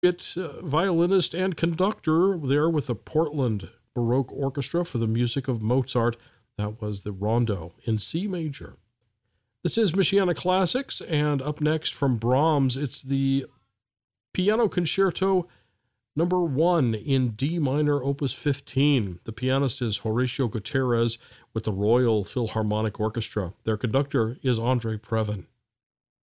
violinist and conductor there with the Portland Baroque Orchestra for the music of Mozart. That was the Rondo in C major. This is Michiana Classics, and up next from Brahms, it's the Piano Concerto Number 1 in D minor, Opus 15. The pianist is Horacio Gutierrez with the Royal Philharmonic Orchestra. Their conductor is Andre Previn.